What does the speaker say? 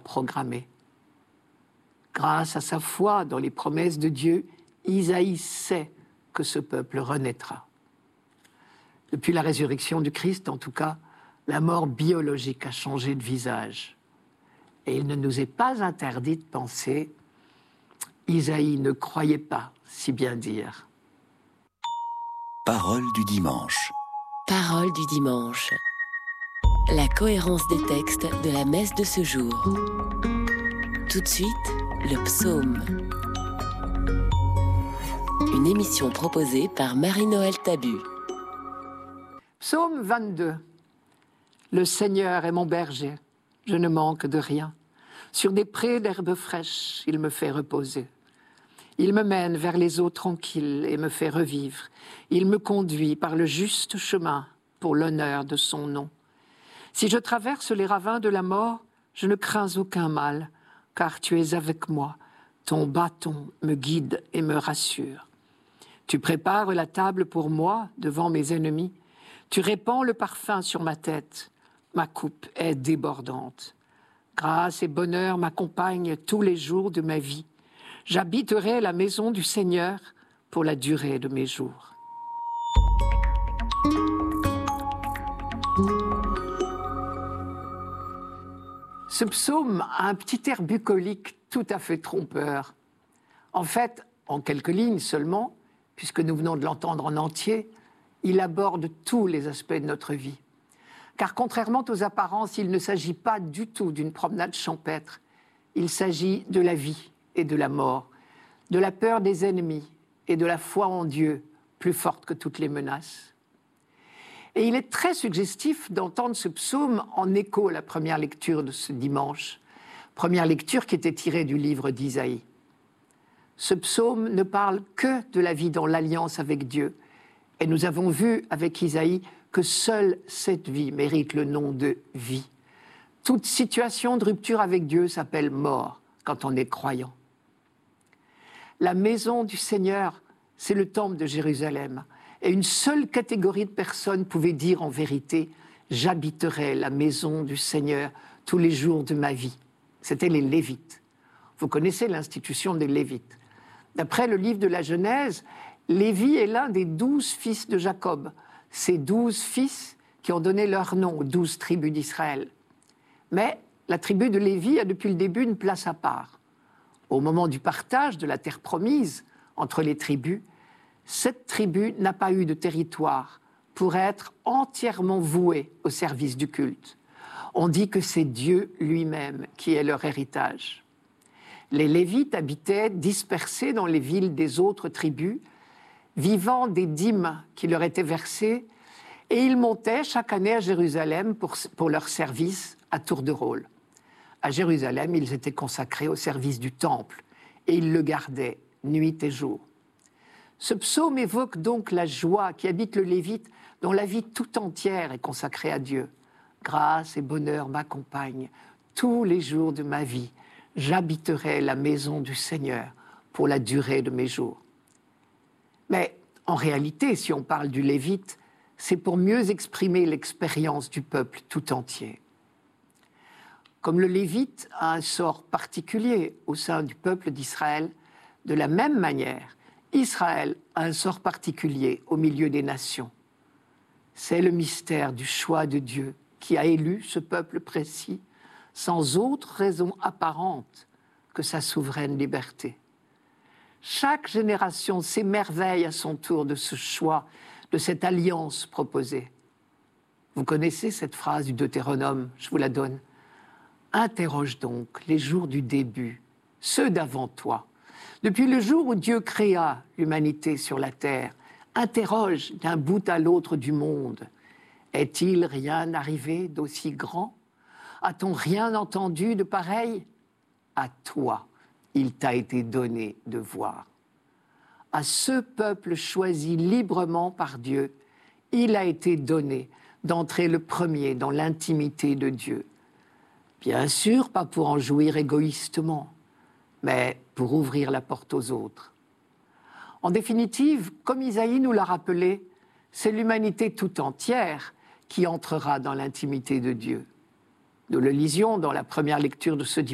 programmé. Grâce à sa foi dans les promesses de Dieu, Isaïe sait que ce peuple renaîtra. Depuis la résurrection du Christ, en tout cas, la mort biologique a changé de visage. Et il ne nous est pas interdit de penser « Isaïe ne croyait pas, si bien dire ». Parole du dimanche. Parole du dimanche. La cohérence des textes de la messe de ce jour. Tout de suite, le psaume. Une émission proposée par Marie-Noël Tabu. Psaume 22. Le Seigneur est mon berger, je ne manque de rien. Sur des prés d'herbes fraîches, il me fait reposer. Il me mène vers les eaux tranquilles et me fait revivre. Il me conduit par le juste chemin pour l'honneur de son nom. Si je traverse les ravins de la mort, je ne crains aucun mal, car tu es avec moi. Ton bâton me guide et me rassure. Tu prépares la table pour moi devant mes ennemis. Tu répands le parfum sur ma tête. Ma coupe est débordante. Grâce et bonheur m'accompagnent tous les jours de ma vie. J'habiterai la maison du Seigneur pour la durée de mes jours. Ce psaume a un petit air bucolique tout à fait trompeur. En fait, en quelques lignes seulement, puisque nous venons de l'entendre en entier, il aborde tous les aspects de notre vie. Car contrairement aux apparences, il ne s'agit pas du tout d'une promenade champêtre. Il s'agit de la vie et de la mort, de la peur des ennemis et de la foi en Dieu, plus forte que toutes les menaces. Et il est très suggestif d'entendre ce psaume en écho à la première lecture de ce dimanche, première lecture qui était tirée du livre d'Isaïe. Ce psaume ne parle que de la vie dans l'alliance avec Dieu. Et nous avons vu avec Isaïe que seule cette vie mérite le nom de vie. Toute situation de rupture avec Dieu s'appelle mort quand on est croyant. La maison du Seigneur, c'est le temple de Jérusalem. Et une seule catégorie de personnes pouvait dire en vérité « J'habiterai la maison du Seigneur tous les jours de ma vie ». C'était les Lévites. Vous connaissez l'institution des Lévites. D'après le livre de la Genèse, Lévi est l'un des 12 fils de Jacob. Ces 12 fils qui ont donné leur nom aux 12 tribus d'Israël. Mais la tribu de Lévi a depuis le début une place à part. Au moment du partage de la terre promise entre les tribus, cette tribu n'a pas eu de territoire pour être entièrement vouée au service du culte. On dit que c'est Dieu lui-même qui est leur héritage. Les Lévites habitaient dispersés dans les villes des autres tribus, vivant des dîmes qui leur étaient versées, et ils montaient chaque année à Jérusalem pour leur service à tour de rôle. À Jérusalem, ils étaient consacrés au service du temple, et ils le gardaient nuit et jour. Ce psaume évoque donc la joie qui habite le Lévite, dont la vie tout entière est consacrée à Dieu. Grâce et bonheur m'accompagnent tous les jours de ma vie. J'habiterai la maison du Seigneur pour la durée de mes jours. Mais en réalité, si on parle du Lévite, c'est pour mieux exprimer l'expérience du peuple tout entier. Comme le Lévite a un sort particulier au sein du peuple d'Israël, de la même manière, Israël a un sort particulier au milieu des nations. C'est le mystère du choix de Dieu qui a élu ce peuple précis sans autre raison apparente que sa souveraine liberté. Chaque génération s'émerveille à son tour de ce choix, de cette alliance proposée. Vous connaissez cette phrase du Deutéronome, je vous la donne. « Interroge donc les jours du début, ceux d'avant toi. Depuis le jour où Dieu créa l'humanité sur la terre, interroge d'un bout à l'autre du monde. Est-il rien arrivé d'aussi grand? A-t-on rien entendu de pareil? À toi, il t'a été donné de voir. À ce peuple choisi librement par Dieu, il a été donné d'entrer le premier dans l'intimité de Dieu. Bien sûr, pas pour en jouir égoïstement, mais pour ouvrir la porte aux autres. En définitive, comme Isaïe nous l'a rappelé, c'est l'humanité tout entière qui entrera dans l'intimité de Dieu. Nous le lisions dans la première lecture de ce dimanche.